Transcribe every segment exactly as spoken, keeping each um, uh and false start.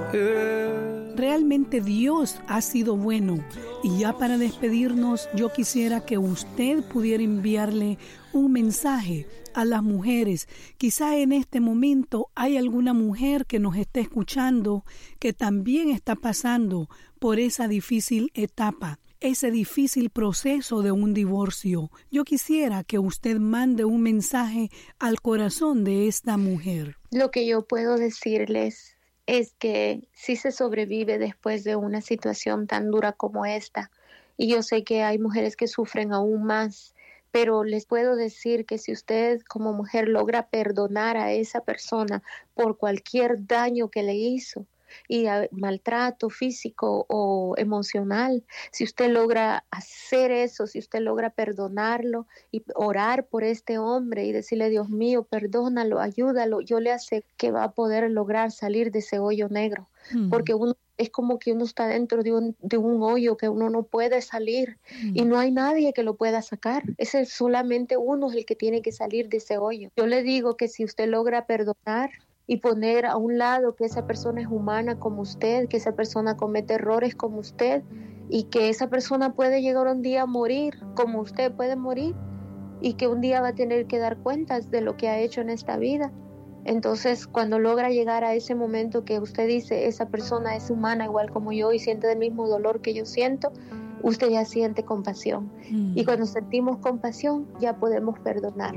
Realmente Dios ha sido bueno. Y ya para despedirnos, yo quisiera que usted pudiera enviarle un mensaje a las mujeres. Quizá en este momento hay alguna mujer que nos esté escuchando que también está pasando por esa difícil etapa, ese difícil proceso de un divorcio. Yo quisiera que usted mande un mensaje al corazón de esta mujer. Lo que yo puedo decirles es que sí se sobrevive después de una situación tan dura como esta. Y yo sé que hay mujeres que sufren aún más, pero les puedo decir que si usted como mujer logra perdonar a esa persona por cualquier daño que le hizo, y a, maltrato físico o emocional, si usted logra hacer eso, si usted logra perdonarlo y orar por este hombre y decirle, Dios mío, perdónalo, ayúdalo, yo le aseguro que va a poder lograr salir de ese hoyo negro, mm. porque uno es como que uno está dentro de un, de un hoyo que uno no puede salir mm. y no hay nadie que lo pueda sacar. Ese es solamente uno el que tiene que salir de ese hoyo. Yo le digo que si usted logra perdonar y poner a un lado que esa persona es humana como usted, que esa persona comete errores como usted y que esa persona puede llegar un día a morir como usted puede morir y que un día va a tener que dar cuentas de lo que ha hecho en esta vida. Entonces, cuando logra llegar a ese momento que usted dice, esa persona es humana igual como yo y siente el mismo dolor que yo siento, usted ya siente compasión. Mm. Y cuando sentimos compasión, ya podemos perdonar.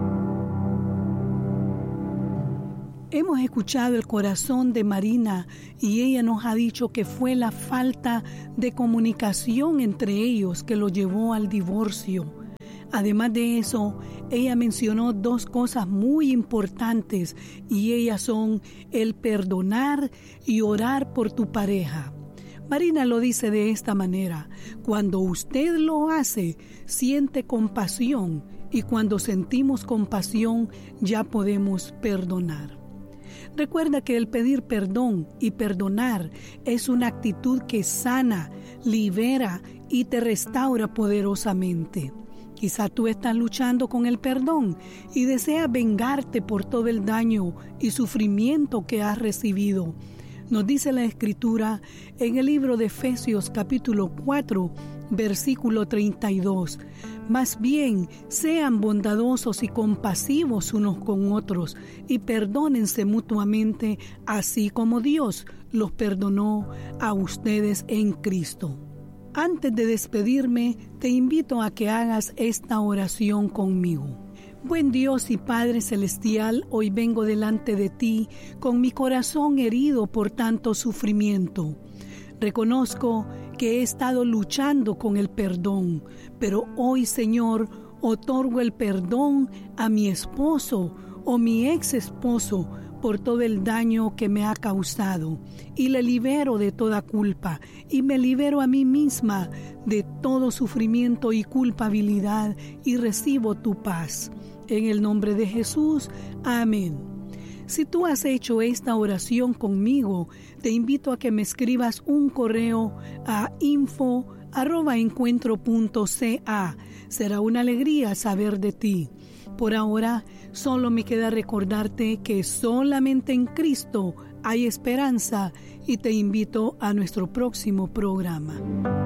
Hemos escuchado el corazón de Marina y ella nos ha dicho que fue la falta de comunicación entre ellos que lo llevó al divorcio. Además de eso, ella mencionó dos cosas muy importantes y ellas son el perdonar y orar por tu pareja. Marina lo dice de esta manera: cuando usted lo hace, siente compasión y cuando sentimos compasión ya podemos perdonar. Recuerda que el pedir perdón y perdonar es una actitud que sana, libera y te restaura poderosamente. Quizá tú estás luchando con el perdón y deseas vengarte por todo el daño y sufrimiento que has recibido. Nos dice la Escritura en el libro de Efesios capítulo cuatro, versículo treinta y dos. Más bien, sean bondadosos y compasivos unos con otros y perdónense mutuamente, así como Dios los perdonó a ustedes en Cristo. Antes de despedirme, te invito a que hagas esta oración conmigo. Buen Dios y Padre Celestial, hoy vengo delante de ti con mi corazón herido por tanto sufrimiento. Reconozco que he estado luchando con el perdón, pero hoy, Señor, otorgo el perdón a mi esposo o mi ex esposo por todo el daño que me ha causado y le libero de toda culpa y me libero a mí misma de todo sufrimiento y culpabilidad y recibo tu paz. En el nombre de Jesús, amén. Si tú has hecho esta oración conmigo, te invito a que me escribas un correo a info arroba encuentro punto ca. Será una alegría saber de ti. Por ahora, solo me queda recordarte que solamente en Cristo hay esperanza y te invito a nuestro próximo programa.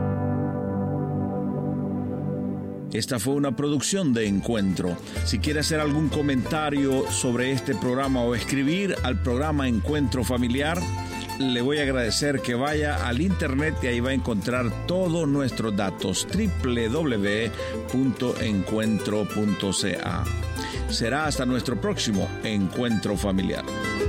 Esta fue una producción de Encuentro. Si quiere hacer algún comentario sobre este programa o escribir al programa Encuentro Familiar, le voy a agradecer que vaya al internet y ahí va a encontrar todos nuestros datos, doble u doble u doble u punto encuentro punto ca. Será hasta nuestro próximo Encuentro Familiar.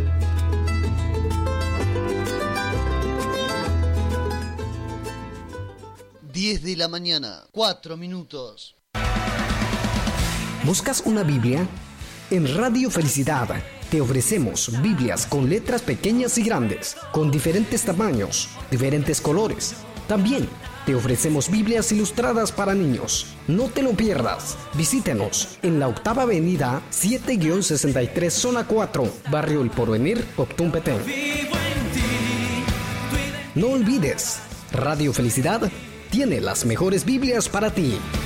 diez de la mañana, cuatro minutos. ¿Buscas una Biblia? En Radio Felicidad te ofrecemos Biblias con letras pequeñas y grandes, con diferentes tamaños, diferentes colores. También te ofrecemos Biblias ilustradas para niños. No te lo pierdas. Visítenos en la octava avenida siete sesenta y tres, zona cuatro, Barrio El Porvenir, Octún Petén. No olvides, Radio Felicidad tiene las mejores Biblias para ti.